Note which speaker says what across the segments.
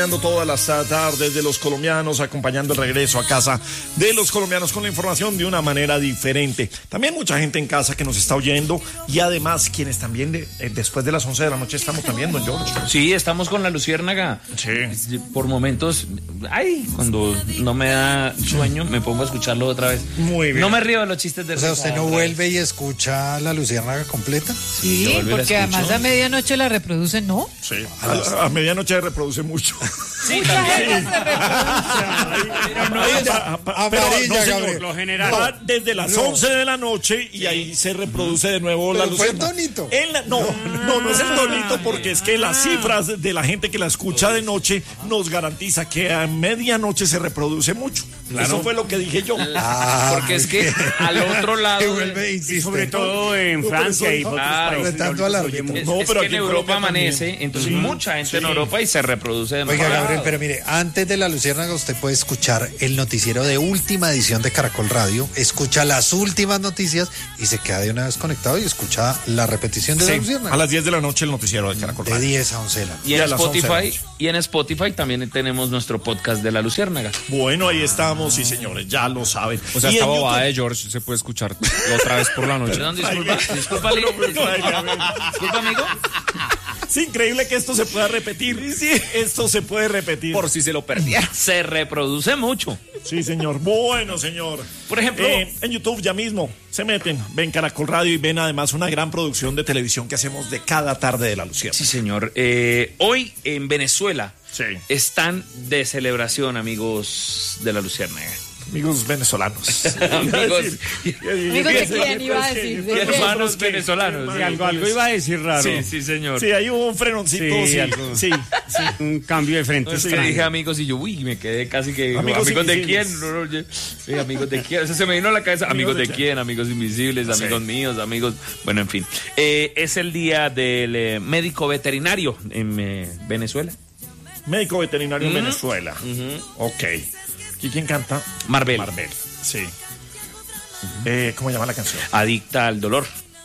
Speaker 1: Todas las tardes de los colombianos, acompañando el regreso a casa de los colombianos con la información de una manera diferente. También mucha gente en casa que nos está oyendo y además quienes también después de las 11 de la noche estamos también, don George.
Speaker 2: Sí, estamos con la Luciérnaga.
Speaker 1: Sí.
Speaker 2: Por momentos, cuando no me da sueño, me pongo a escucharlo otra vez.
Speaker 1: Muy bien.
Speaker 2: No me río de los chistes de...
Speaker 3: O sea, ¿usted no vuelve y escucha la Luciérnaga completa?
Speaker 4: Sí, porque además a medianoche la reproducen, ¿no?
Speaker 1: Sí, a medianoche reproduce mucho.
Speaker 2: Sí, también.
Speaker 1: Pero no es
Speaker 3: amarilla, Gabriel.
Speaker 1: Por lo general. Va desde las 11 de la noche y ahí se reproduce de nuevo la Luciérnaga.
Speaker 3: ¿Fue el tonito?
Speaker 1: No es el tonito, porque es que las cifras de la gente que la escucha de noche nos garantiza que a medianoche se reproduce mucho. Claro. Eso fue lo que dije yo.
Speaker 2: Porque es que al otro lado,
Speaker 5: sobre todo en Francia y otros países.
Speaker 2: Es que en Europa amanece, entonces mucha gente en Europa y se reproduce de nuevo.
Speaker 3: Oiga, Gabriel, pero mire, antes de la Luciérnaga usted puede escuchar el noticiero de última edición de Caracol Radio, escucha las últimas noticias y se queda de una vez conectado y escucha la repetición de la Luciérnaga.
Speaker 1: A las 10 de la noche el noticiero de Caracol Radio.
Speaker 3: De 10 a 11 de la
Speaker 2: noche. Y en Spotify tambitambién tenemos nuestro podcast de la Luciérnaga.
Speaker 1: Bueno, ahí estamos, sí señores, ya lo saben.
Speaker 6: O sea, esta bobada de George se puede escuchar otra vez por la noche.
Speaker 2: Perdón, disculpa, amigo.
Speaker 1: Es increíble que esto se pueda repetir. Sí, esto se puede repetir.
Speaker 2: Por si se lo perdía. Se reproduce mucho.
Speaker 1: Sí, señor. Bueno, señor.
Speaker 2: Por ejemplo,
Speaker 1: en YouTube ya mismo se meten, ven Caracol Radio y ven además una gran producción de televisión que hacemos de cada tarde de la Luciérnaga.
Speaker 2: Sí, señor. Hoy en Venezuela están de celebración, amigos de la Luciérnaga.
Speaker 1: Amigos venezolanos.
Speaker 2: Amigos
Speaker 4: de quién iba a decir.
Speaker 2: Hermanos venezolanos.
Speaker 5: Sí, algo iba a decir raro.
Speaker 2: Sí, señor.
Speaker 1: Sí, ahí hubo un frenoncito. Sí.
Speaker 5: Un cambio de frente.
Speaker 2: Entonces le dije amigos y yo, me quedé casi que... ¿Amigos de quién? Amigos de quién. O sea, se me vino a la cabeza. ¿Amigos de quién? Amigos invisibles, amigos míos, amigos... Bueno, en fin. Es el día del médico veterinario en Venezuela.
Speaker 1: Médico veterinario en Venezuela. Ok. ¿Y quién canta?
Speaker 2: Marvel,
Speaker 1: sí. ¿Cómo llama la canción?
Speaker 2: Adicta al dolor.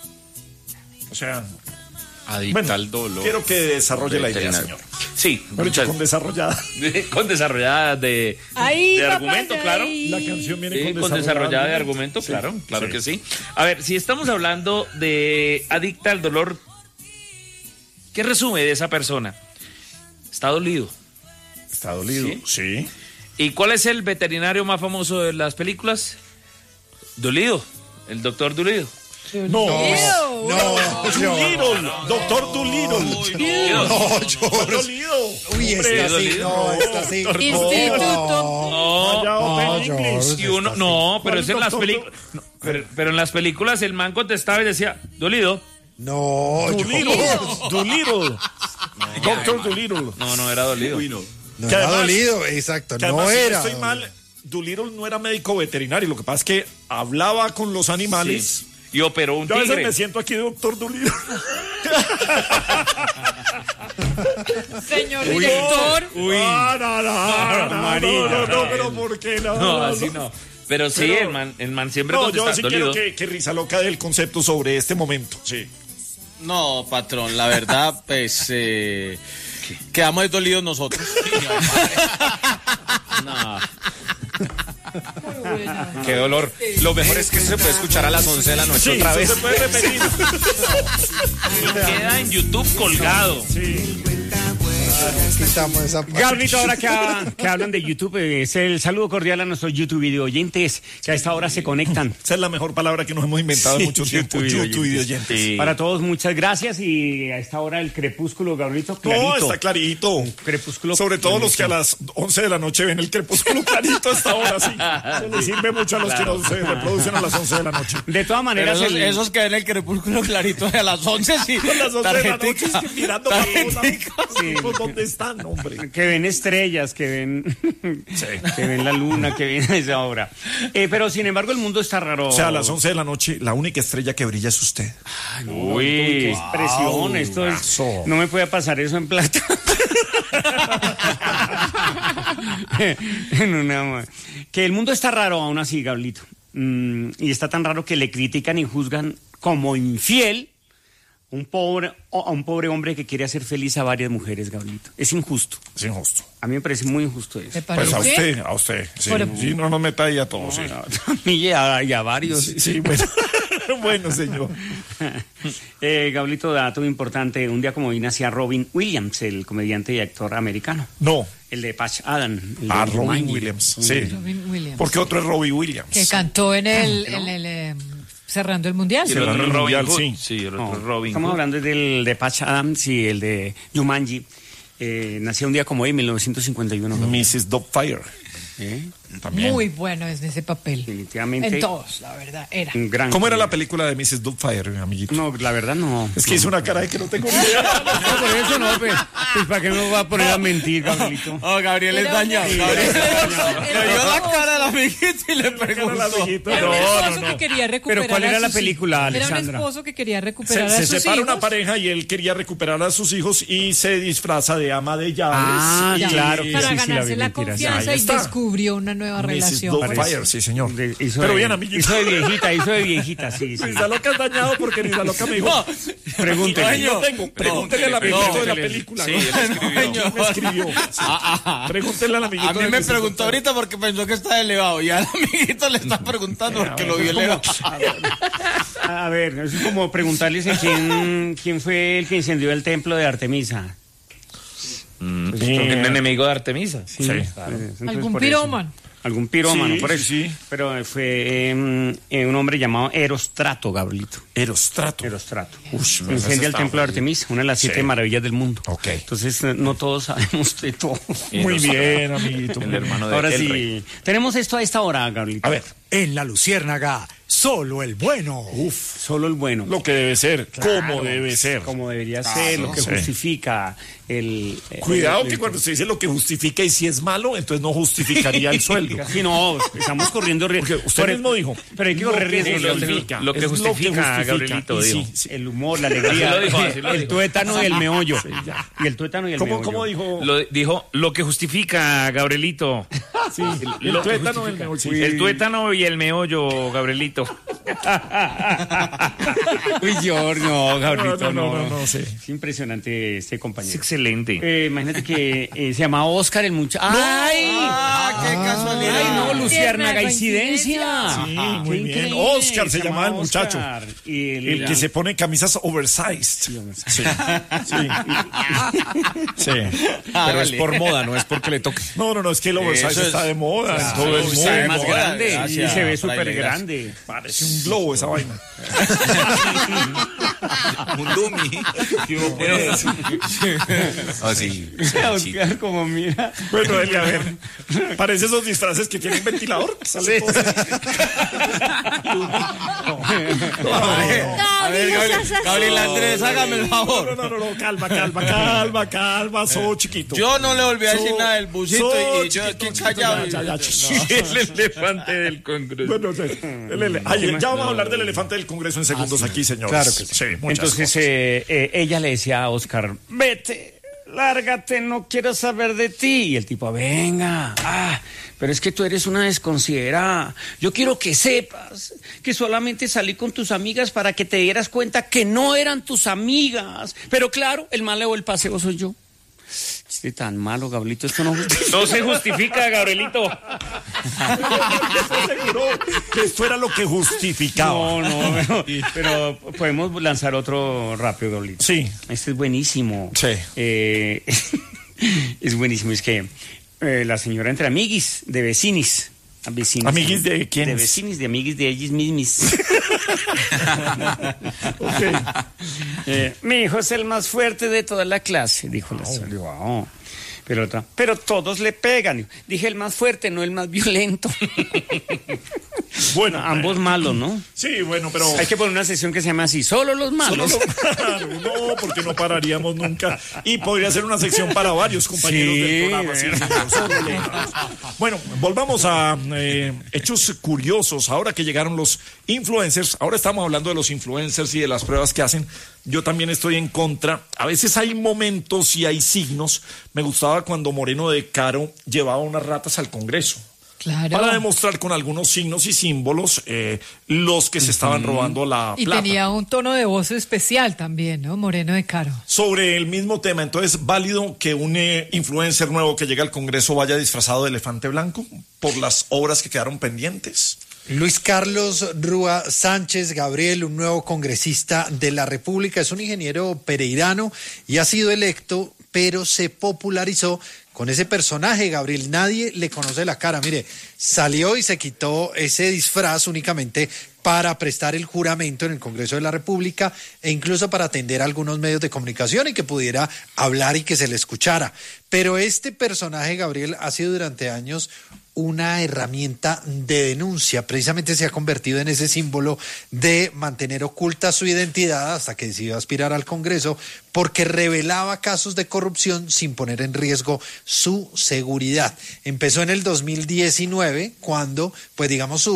Speaker 1: O sea...
Speaker 2: Adicta al dolor.
Speaker 1: Quiero que desarrolle la idea, señor.
Speaker 2: Sí.
Speaker 1: Con desarrollada.
Speaker 2: Con desarrollada de argumento, claro.
Speaker 1: La canción viene
Speaker 2: con desarrollada de argumento, claro que sí. A ver, si estamos hablando de adicta al dolor, ¿qué resume de esa persona? Está dolido.
Speaker 1: Está dolido, sí.
Speaker 2: ¿Y cuál es el veterinario más famoso de las películas? Dolido, el doctor Dolido.
Speaker 1: No, Doctor Dolittle.
Speaker 3: Dolido. Uy, está así.
Speaker 2: No, pero es en las películas. Pero en las películas el man contestaba y decía, Dolido.
Speaker 1: Dolittle. Doctor Dolittle.
Speaker 2: No, era Dolido.
Speaker 3: No era dolido, exacto, no era.
Speaker 1: Estoy mal, Dolittle no era médico veterinario, lo que pasa es que hablaba con los animales.
Speaker 2: Y operó un
Speaker 1: tigre. Yo a veces me siento aquí de Doctor Dolittle.
Speaker 4: Señor director.
Speaker 1: No, pero ¿por qué no?
Speaker 2: No, así no. Pero sí, el man siempre contesta.
Speaker 1: Yo sí quiero que risa loca del concepto sobre este momento, sí.
Speaker 7: No, patrón, la verdad, pues... quedamos dolidos nosotros.
Speaker 2: No.
Speaker 6: Qué dolor. Lo mejor es que se puede escuchar a las 11 de la noche otra vez.
Speaker 1: Se puede repetir.
Speaker 2: Queda en YouTube colgado.
Speaker 1: Sí.
Speaker 3: Quitamos esa parte.
Speaker 5: Gabrielito, ahora que hablan de YouTube, es el saludo cordial a nuestros YouTube video oyentes que a esta hora se conectan.
Speaker 1: Esa es la mejor palabra que nos hemos inventado en mucho tiempo. YouTube video oyentes.
Speaker 2: Sí.
Speaker 5: Para todos, muchas gracias. Y a esta hora el crepúsculo, Gabrielito, clarito.
Speaker 1: No, está clarito.
Speaker 5: Crepúsculo.
Speaker 1: Sobre todo los que a las 11 de la noche ven el crepúsculo clarito a esta hora, sí. Se les sirve mucho a los que no se reproducen a las 11 de la noche.
Speaker 5: De todas maneras,
Speaker 7: esos que ven el crepúsculo clarito a las 11, sí.
Speaker 1: A las 11 de la noche es que mirando para todos lados. ¿Dónde están, hombre?
Speaker 5: Que ven estrellas, que ven que ven la luna, que ven a esa hora. Pero sin embargo el mundo está raro.
Speaker 1: O sea, a las 11 de la noche la única estrella que brilla es usted.
Speaker 5: Ay, no, qué expresión. Esto es, no me puede pasar eso en plata. Que el mundo está raro aún así, Gablito. Y está tan raro que le critican y juzgan como infiel a un pobre hombre que quiere hacer feliz a varias mujeres, Gablito. Es injusto.
Speaker 1: Es injusto.
Speaker 5: A mí me parece muy injusto eso.
Speaker 4: ¿Te
Speaker 1: Pues
Speaker 4: parece?
Speaker 1: a usted. Sí,
Speaker 4: Pero-
Speaker 1: sí, no nos meta ahí a todos. Sí,
Speaker 5: A mí y a varios.
Speaker 1: sí, bueno. Bueno, señor.
Speaker 5: Gablito, dato importante. Un día como hoy nacía Robin Williams, el comediante y actor americano.
Speaker 1: No.
Speaker 5: El de Patch Adams. el de
Speaker 1: Robin
Speaker 5: Jumanji.
Speaker 1: Williams. Sí.
Speaker 4: Robin Williams.
Speaker 1: Porque otro es Robbie Williams.
Speaker 4: Que cantó en el cerrando el mundial.
Speaker 2: Y el otro
Speaker 1: Cerrando el
Speaker 2: Robin
Speaker 1: mundial,
Speaker 2: Hood.
Speaker 1: sí.
Speaker 2: Sí, el otro
Speaker 5: No,
Speaker 2: Robin
Speaker 5: estamos
Speaker 2: Hood.
Speaker 5: hablando del de Patch Adams y el de Jumanji. Nació un día como hoy, en 1951.
Speaker 1: Mrs. Doubtfire. También.
Speaker 4: Muy bueno es ese papel.
Speaker 5: Definitivamente.
Speaker 4: En todos, la verdad, era.
Speaker 5: Un gran
Speaker 1: ¿Cómo era la película de Mrs. Doubtfire, amiguito?
Speaker 5: No, la verdad no.
Speaker 1: Es que hice una cara de que no tengo idea.
Speaker 5: No, por eso no, pues ¿para qué me va a poner a mentir, Gabrielito?
Speaker 7: Oh, Gabriel es
Speaker 4: Era
Speaker 7: dañado.
Speaker 4: un-
Speaker 7: Gabriel
Speaker 4: era
Speaker 7: le dio la
Speaker 4: un-
Speaker 7: cara al amiguito y le preguntó.
Speaker 4: Era un esposo que quería recuperar.
Speaker 5: Pero ¿cuál
Speaker 4: a
Speaker 5: era la
Speaker 4: sus
Speaker 5: película,
Speaker 4: hijos. Era un
Speaker 5: Alexandra?
Speaker 4: esposo que quería recuperar
Speaker 1: Se
Speaker 4: a sus
Speaker 1: separa
Speaker 4: hijos.
Speaker 1: una pareja y él quería recuperar a sus hijos y se disfraza de ama de llaves.
Speaker 5: Ah,
Speaker 1: Y-
Speaker 5: claro que
Speaker 4: Para
Speaker 5: sí, sí, la
Speaker 4: ganarse
Speaker 5: vi,
Speaker 4: la
Speaker 5: mentiras.
Speaker 4: confianza
Speaker 1: Ahí
Speaker 4: y
Speaker 1: está.
Speaker 4: descubrió una nueva
Speaker 1: Mrs.
Speaker 4: relación.
Speaker 1: Doubtfire, sí, señor.
Speaker 5: Hizo
Speaker 1: Pero
Speaker 5: de-
Speaker 1: bien, amiguito.
Speaker 5: hizo de viejita, sí, sí.
Speaker 1: Risa Loca es dañado porque Risa Loca me dijo.
Speaker 5: Pregúntele.
Speaker 1: No tengo. Pregúntele al amiguito de la película.
Speaker 2: Sí,
Speaker 1: ¿no?
Speaker 2: él escribió.
Speaker 1: ¿Quién me escribió? Sí. Pregúntele al amiguito.
Speaker 7: A mí
Speaker 1: de
Speaker 7: me
Speaker 1: Mrs.
Speaker 7: preguntó
Speaker 1: Doubtfire.
Speaker 7: ahorita porque pensó que está elevado y al amiguito le está preguntando porque lo vio elevado.
Speaker 5: A ver, es como preguntarles a quién fue el que incendió el templo de Artemisa.
Speaker 2: El enemigo de Artemisa.
Speaker 1: Sí.
Speaker 5: Entonces,
Speaker 4: Algún
Speaker 5: por eso.
Speaker 4: pirómano.
Speaker 5: Algún pirómano,
Speaker 1: Sí,
Speaker 5: por
Speaker 1: sí,
Speaker 5: eso.
Speaker 1: sí.
Speaker 5: Pero fue un hombre llamado Erostrato, Gabrielito.
Speaker 1: Erostrato.
Speaker 5: Erostrato.
Speaker 1: Ush, ese
Speaker 5: Incendia el
Speaker 1: está
Speaker 5: templo de
Speaker 1: muy-
Speaker 5: Artemisa, una de las 7
Speaker 1: Sí.
Speaker 5: maravillas del mundo.
Speaker 1: Ok.
Speaker 5: Entonces, no todos sabemos de todo.
Speaker 1: Muy bien, amiguito.
Speaker 2: El hermano de
Speaker 5: Ahora
Speaker 2: El
Speaker 5: sí,
Speaker 2: Rey.
Speaker 5: tenemos esto a esta hora, Gabrielito.
Speaker 1: A ver,
Speaker 3: En La Luciérnaga, solo el bueno.
Speaker 5: Solo el bueno.
Speaker 1: lo que debe ser, cómo debe ser.
Speaker 5: Como debería ser, lo que
Speaker 1: sí.
Speaker 5: justifica el...
Speaker 1: Cuidado
Speaker 5: el-
Speaker 1: que cuando se dice lo que justifica y si es malo, entonces no justificaría el sueldo.
Speaker 5: Sí, no, estamos corriendo riesgo.
Speaker 1: Porque usted mismo dijo.
Speaker 5: Pero hay que correr riesgo.
Speaker 2: Lo que justifica, Gabrielito,
Speaker 1: Y
Speaker 2: dijo.
Speaker 1: sí, sí.
Speaker 5: El humor, la alegría,
Speaker 2: Así lo dijo, así lo
Speaker 5: el
Speaker 2: dijo.
Speaker 5: tuétano y el meollo. Y el tuétano y el meollo.
Speaker 1: ¿Cómo dijo?
Speaker 2: Dijo lo que justifica, Gabrielito.
Speaker 1: Sí, el tuétano, el meollo, sí.
Speaker 2: El tuétano y el meollo, Gabrielito.
Speaker 5: Uy, George, no, Gabrielito,
Speaker 1: No, sí.
Speaker 5: Es impresionante este
Speaker 2: Es
Speaker 5: compañero.
Speaker 2: excelente.
Speaker 5: Imagínate que se llamaba Oscar el muchacho. ¡Ay!
Speaker 7: Ah, qué casualidad.
Speaker 5: ¡Ay, no, Luciérnaga,
Speaker 4: Tierna
Speaker 5: incidencia!
Speaker 1: Sí, muy
Speaker 5: Qué
Speaker 1: bien.
Speaker 5: increíble.
Speaker 1: Oscar se llamaba el muchacho.
Speaker 5: Oscar. Y
Speaker 1: El que se pone camisas oversized. Sí, sí. Sí.
Speaker 6: Pero es por moda, no es porque le toque.
Speaker 1: No, es que el oversized
Speaker 7: Eso es-
Speaker 1: está de moda. en todo el
Speaker 7: sí,
Speaker 1: mundo.
Speaker 5: se ve más
Speaker 7: moda,
Speaker 5: grande
Speaker 7: gracias,
Speaker 5: y se ve
Speaker 7: Fraile,
Speaker 5: súper
Speaker 7: gracias.
Speaker 5: grande.
Speaker 1: Parece un globo esa vaina.
Speaker 6: Un dummy. Así.
Speaker 5: Oscar, como mira.
Speaker 1: Bueno, Eli, a ver. Parece esos disfraces que tienen ventilador. Sale todo así.
Speaker 7: A ver, Gabriel Andrés, hágame el favor.
Speaker 1: No, calma, so chiquito.
Speaker 7: Yo no le volví a decir
Speaker 1: So-
Speaker 7: nada del busito
Speaker 1: so
Speaker 7: y yo
Speaker 1: chiquito,
Speaker 7: aquí
Speaker 1: chiquito,
Speaker 7: callado.
Speaker 1: ya,
Speaker 2: El elefante del Congreso.
Speaker 1: Bueno, ya vamos a hablar del elefante del Congreso en segundos aquí, señores.
Speaker 3: Claro que sí.
Speaker 1: Sí, muchas
Speaker 5: Entonces
Speaker 1: cosas.
Speaker 5: ella le decía a Oscar, vete, lárgate, no quiero saber de ti. Y el tipo, venga, pero es que tú eres una desconsiderada. Yo quiero que sepas que solamente salí con tus amigas para que te dieras cuenta que no eran tus amigas. Pero claro, el malo del paseo soy yo. Chiste tan malo, Gabrielito, esto no...
Speaker 2: No se justifica, Gabrielito.
Speaker 1: ¿Estás seguro que esto era lo que justificaba?
Speaker 5: No, pero podemos lanzar otro rápido, Gabrielito.
Speaker 1: Sí.
Speaker 5: Este es buenísimo.
Speaker 1: Sí.
Speaker 5: Es buenísimo. Es que la señora entre amiguis, de vecinis.
Speaker 1: ¿Amiguis de quiénes?
Speaker 5: De vecinis, de amiguis de ellos mismos. Mi hijo es el más fuerte de toda la clase, dijo la señora. Wow. Pero otra, pero todos le pegan. Dije el más fuerte, no el más violento.
Speaker 1: Bueno,
Speaker 5: Ambos malos, ¿no?
Speaker 1: Sí, bueno, pero...
Speaker 5: Hay que poner una sección que se llama así, solo los malos.
Speaker 1: No, porque no pararíamos nunca. Y podría ser una sección para varios compañeros
Speaker 5: Sí,
Speaker 1: del programa. Sí, solo los malos. Bueno, volvamos a hechos curiosos. Ahora que llegaron los influencers, ahora estamos hablando de los influencers y de las pruebas que hacen. Yo también estoy en contra. A veces hay momentos y hay signos. Me gustaba cuando Moreno de Caro llevaba unas ratas al Congreso.
Speaker 4: Claro.
Speaker 1: para demostrar con algunos signos y símbolos los que se estaban robando la
Speaker 4: Y
Speaker 1: plata.
Speaker 4: tenía un tono de voz especial también, ¿no? Moreno de Caro.
Speaker 1: Sobre el mismo tema, entonces, ¿válido que un influencer nuevo que llega al Congreso vaya disfrazado de elefante blanco por las obras que quedaron pendientes?
Speaker 3: Luis Carlos Rúa Sánchez Gabriel, un nuevo congresista de la República, es un ingeniero pereirano y ha sido electo, pero se popularizó con ese personaje, Gabriel. Nadie le conoce la cara. Mire, salió y se quitó ese disfraz únicamente para prestar el juramento en el Congreso de la República e incluso para atender a algunos medios de comunicación y que pudiera hablar y que se le escuchara. Pero este personaje, Gabriel, ha sido durante años una herramienta de denuncia. Precisamente se ha convertido en ese símbolo de mantener oculta su identidad hasta que decidió aspirar al Congreso, porque revelaba casos de corrupción sin poner en riesgo su seguridad. Empezó en el 2019 cuando, pues digamos,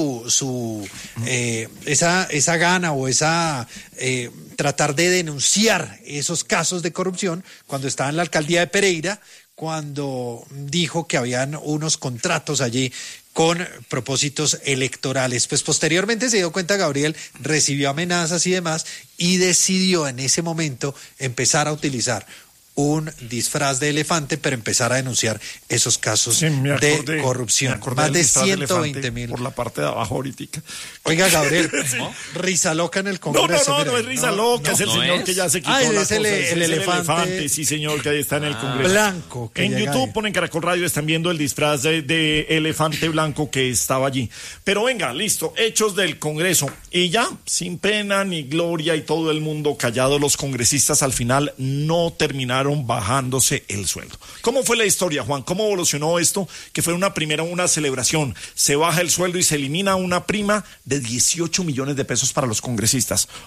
Speaker 3: esa gana o esa tratar de denunciar esos casos de corrupción cuando estaba en la alcaldía de Pereira, cuando dijo que habían unos contratos allí con propósitos electorales. Pues posteriormente se dio cuenta, Gabriel, recibió amenazas y demás, y decidió en ese momento empezar a utilizar un disfraz de elefante, pero empezar a denunciar esos casos de corrupción. Más de 120.000.
Speaker 1: Por la parte de abajo ahorita.
Speaker 3: Oiga, Gabriel, risa loca en el Congreso.
Speaker 1: No es risa loca, es el señor que ya se quitó la cosa.
Speaker 3: El elefante.
Speaker 1: Sí, señor, que ahí está en el Congreso.
Speaker 3: Blanco.
Speaker 1: En YouTube ponen Caracol Radio, están viendo el disfraz de elefante blanco que estaba allí. Pero venga, listo, hechos del Congreso. Y ya, sin pena ni gloria y todo el mundo callado, los congresistas al final no terminaron bajándose el sueldo. ¿Cómo fue la historia, Juan? ¿Cómo evolucionó esto? Que fue una celebración. Se baja el sueldo y se elimina una prima de 18 millones de pesos para los congresistas.